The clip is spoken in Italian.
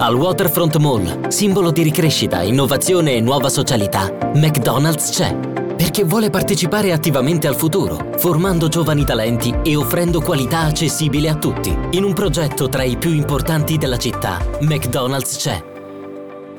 Al Waterfront Mall, simbolo di ricrescita, innovazione e nuova socialità, McDonald's c'è. Perché vuole partecipare attivamente al futuro, formando giovani talenti e offrendo qualità accessibile a tutti. In un progetto tra i più importanti della città, McDonald's c'è.